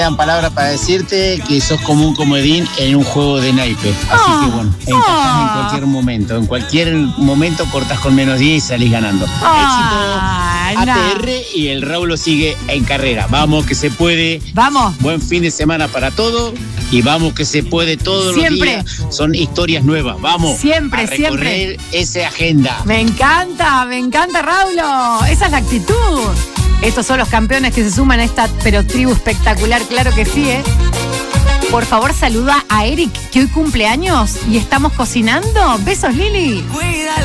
quedan palabras para decirte que sos como un comodín en un juego de naipe. Así que bueno, encajás en cualquier momento. En cualquier momento cortás con menos 10 y salís ganando. Éxito, ATR y el Raúl lo sigue en carrera. Vamos que se puede. Vamos. Buen fin de semana para todos. Y vamos que se puede todos los días. Son historias nuevas. Vamos siempre, a recorrer esa agenda. Me encanta, Raulo. Esa es la actitud. Estos son los campeones que se suman a esta tribu espectacular, claro que sí, ¿eh? Por favor, saluda a Eric, que hoy cumple años y estamos cocinando. Besos, Lili.